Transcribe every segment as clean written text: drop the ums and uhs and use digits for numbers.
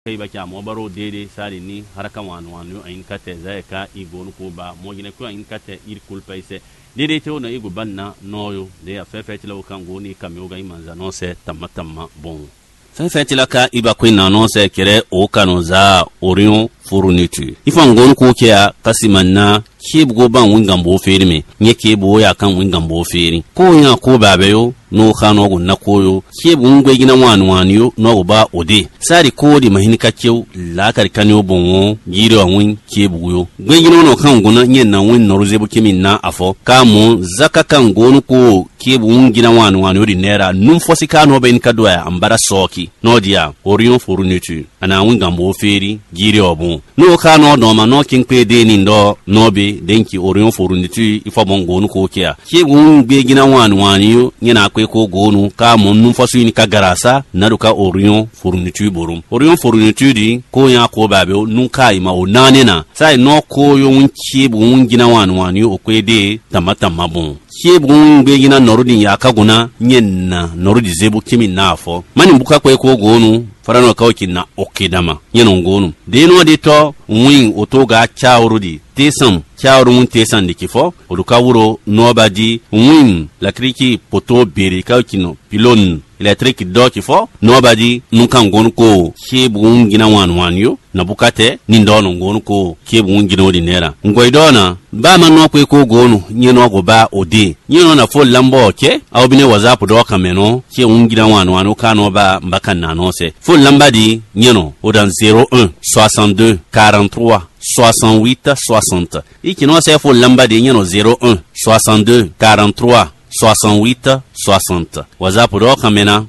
kai ba kya mo baro dede sari ni haraka wanu ayin kate zai ka igonu ko ba mo gine ko ayin kate ir kulpaise dede to na igu banna noyo de ya fefeti la kan goni kamyo ga imanza no se tamatama bon fefeti la ka iba ko na no se kere o kanu za orion furunitu ifan gonu ko kya kasimanna kibgo ban wingambo feri me nye kibo ya kan wingambo feri ko ya ko babeyo no khano gun na koyo kibo ngwe gina wanu yo no ba ode sari ko di mahinika kew la kar kanyo bonwo giro win kibo yo gwe gina no kan guna nye na win no ruzebu kimin na afo kamo zaka kan gonu ko kibo ngina wanu yo di nera num fosi kano ben kadwa ambara soki no dia orion furunitu ana wingambo feri giro bon no khano do ma no kin pe de ni ndo no be denki orion forunitu ifa bongonu ko kia kibu be gina wanu yo nyina akwe ko gonu ka monnu fasu ni ka garasa naruka orion forunitu borum orion forunitu di ko ya ko babe nun kai ma o nanena sai no ko yo un kibu gina wanu yo okwe de tamatama bon kibu be gina norudin ya kaguna nyenna norudi zebu kimi nafo mani buka kwe ko gonu farano kawkin na okidama nyenon gonu de no de to win otoga chaurudi tesam chauru mun tesan dikifo oduka wuro nobadi win lakriki poto beri kawkino pilon electric dokifo nobadi nunkan gonu ko kebu ngina wan yo na bukate nindono gonu ko kebu ngina odi nera ngoidona ba manno kwe ko gonu nyeno go ba odi nyeno na fo lambo ke awbine wazapu do kameno ke ngina wan kano ba mbakan na no se fo lambadi nyeno odan 01 62 43 68 60 ikino se fo lambadi nyeno 01 62 43 68 60 WhatsApp do kamena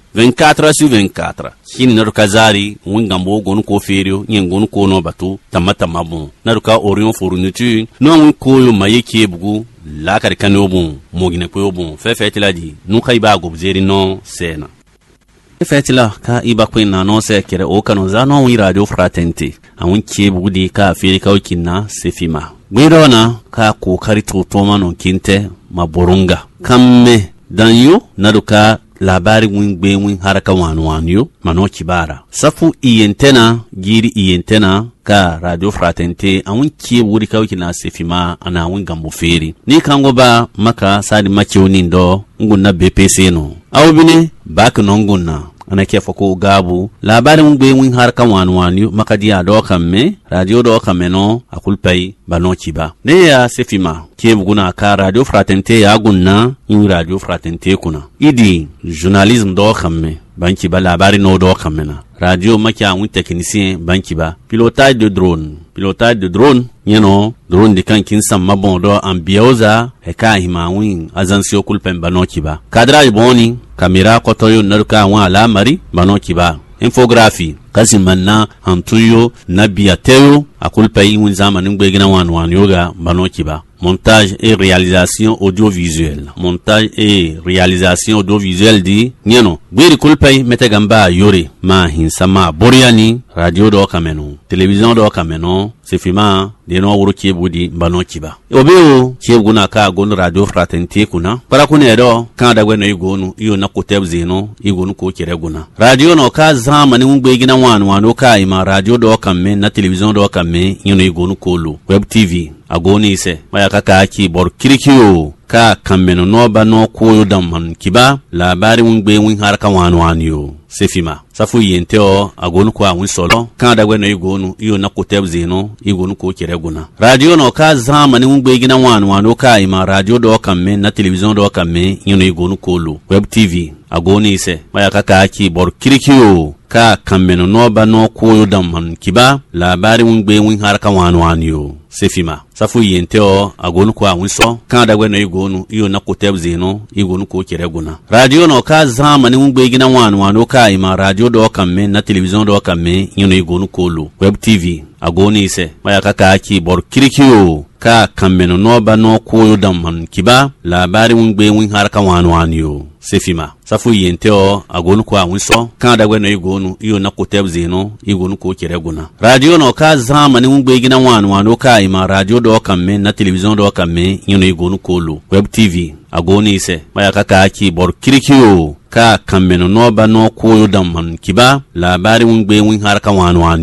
24/24 kini naruka zari wingambo gonu ko ferio nyengonu ko no batu tamatama bon naruka orion forunitu no ko yo mayeke bugu la kar kanobun mogine ko bon fefetiladi nu khayba gobzeri no sena fetila ka iba ko na no se kere o kanu za no wi radio fratente awun ke bugudi ka feri ka kinna sefima gwirona ka kokari to mano kinte maborunga kamme danyo naduka labari wingbe wing haraka wanu yo mano kibara safu iyentena giri iyentena ka radio fratente awun ke wuri ka kina sefima ana wingambo feri ni kango ba maka sadi machioni ndo ngunna BPC no awbine bak no ngunna ana kefa ko gabu labarin ngbe win harka wanu makadiya do kamme radio do kameno akulpai banochi ba ne ya sefima kebuguna ka radio fratente ya gunna in radio fratente kuna idi journalism do kamme banki ba labari no do kamena radio makia un technicien banki ba pilotage de drone drone de kan kin samma bon do ambioza e ka hima win azansi okulpen banochi ba kadra boni kamera kotoyo naruka wa alamari banochi ba infographie kasimanna hantuyo nabiateo akulpai win zamanin gbegina wanu yoga banochi ba montage et réalisation audiovisuelle di nyeno gberi kulpai metegamba yore ma hinsama boriani radio do kameno television do kameno sefima de no wuro kebudi banochi ba obeo kebuna ka gon radio fratente kuna para kuna do kan da gweno igonu iyo na kotebzeno igonu ko kireguna radio no ka zamanin gbegina wanu ka ima radio do kamme na television do kamme nyeno igonu kolo web tv agoni se maya kaka ki bor kirikio ka kammeno no ba no koyo damman kiba labari wingbe win haraka wanu yo sefima safu yenteo agonu ko awun solo kan da gweno igonu iyo na kotebzeno igonu ko kireguna radio no ka zamani wingbe gina wanu ka ima radio do kamme na television do kamme nyeno igonu kolo web tv agoni se maya kaka ki bor kirikio ka kammeno no ba no koyo damman kiba labari wingbe win haraka wanu yo sefima safu yenteo agonu ko awun so kan da gweno igonu iyo na kotebzeno igonu ko kireguna radio no ka zamani wingbe gina wanu ka ima radio do kamme na television do kamme nyeno igonu kolo web tv agoni se maya kaka ki bor kirikio ka kammeno no ba no koyo damman kiba labari wingbe win haraka wanu yo sefima safu yenteo agonu ko awun so kan da gweno igonu iyo na kotebzeno igonu ko kireguna radio no ka zamani wingbe gina wanu ka ima radio do kamme na television do kamme nyeno igonu kolo web tv agoni se maya kaka ki bor kirikio ka kammeno no ba no koyo damman kiba labari wingbe win haraka wanu